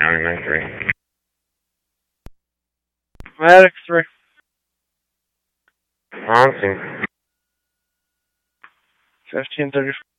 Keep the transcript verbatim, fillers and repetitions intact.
County nine three. Medic three. On scene. fifteen thirty-four.